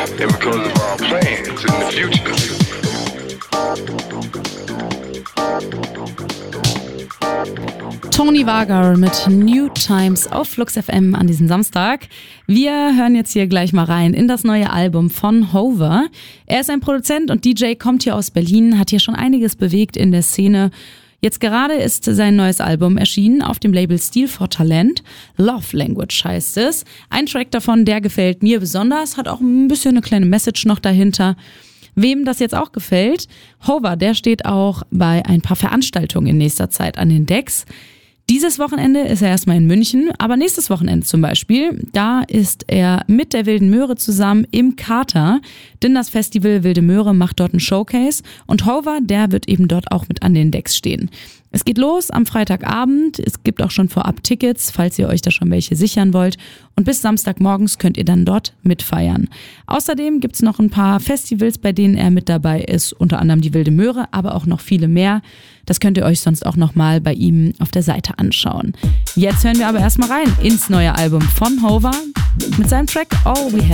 and because of our plans in the future. Tony Vargar mit New Times auf Flux FM an diesem Samstag. Wir hören jetzt hier gleich mal rein in das neue Album von Hover. Er ist ein Produzent und DJ, kommt hier aus Berlin, hat hier schon einiges bewegt in der Szene. Jetzt gerade ist sein neues Album erschienen auf dem Label Steel for Talent. Love Language heißt es. Ein Track davon, der gefällt mir besonders, hat auch ein bisschen eine kleine Message noch dahinter. Wem das jetzt auch gefällt, Hover, der steht auch bei ein paar Veranstaltungen in nächster Zeit an den Decks. Dieses Wochenende ist er erstmal in München, aber nächstes Wochenende zum Beispiel, da ist er mit der Wilden Möhre zusammen im Kater, denn das Festival Wilde Möhre macht dort einen Showcase und Hover, der wird eben dort auch mit an den Decks stehen. Es geht los am Freitagabend, es gibt auch schon vorab Tickets, falls ihr euch da schon welche sichern wollt und bis Samstagmorgens könnt ihr dann dort mitfeiern. Außerdem gibt's noch ein paar Festivals, bei denen er mit dabei ist, unter anderem die Wilde Möhre, aber auch noch viele mehr. Das könnt ihr euch sonst auch nochmal bei ihm auf der Seite anschauen. Jetzt hören wir aber erstmal rein ins neue Album von Hover mit seinem Track All We Have.